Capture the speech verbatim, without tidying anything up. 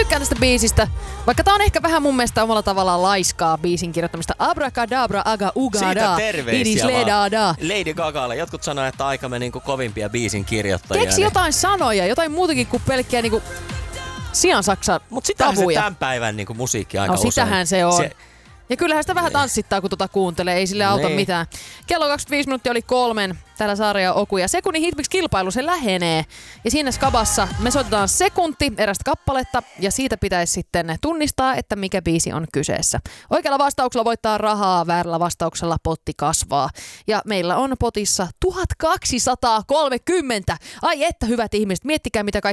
tykkään tästä biisistä, vaikka tää on ehkä vähän mun mielestä omalla tavallaan laiskaa biisin kirjoittamista. Abracadabra aga ugada. Siitä terveisiä vaan. Lady Gagalle. Jotkut sanoo, että aikamme niinku kovimpia biisin kirjoittajia. Keksi jotain sanoja, jotain muutakin kuin pelkkiä niinku siansaksa Mut sitähän tavuja. se tämän päivän niinku musiikki aika no, usein. sitähän se on. Se, Ja kyllähän sitä vähän tanssittaa, kun tota kuuntelee. Ei sille auta niin. mitään. Kello kaksikymmentäviisi minuuttia oli kolmen. Täällä Saara ja Oku. Ja sekunnin hitmix-kilpailu, se lähenee. Ja siinä skabassa me soitetaan sekunti erästä kappaletta. Ja siitä pitäisi sitten tunnistaa, että mikä biisi on kyseessä. Oikealla vastauksella voittaa rahaa, väärällä vastauksella potti kasvaa. Ja meillä on potissa tuhatkaksisataakolmekymmentä. Ai että hyvät ihmiset, miettikää mitä kaikkea